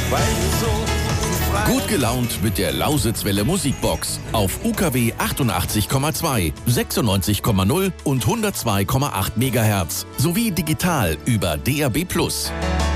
weil du so frei. Gut gelaunt mit der Lausitzwelle Musikbox auf UKW 88,2, 96,0 und 102,8 MHz sowie digital über DAB+.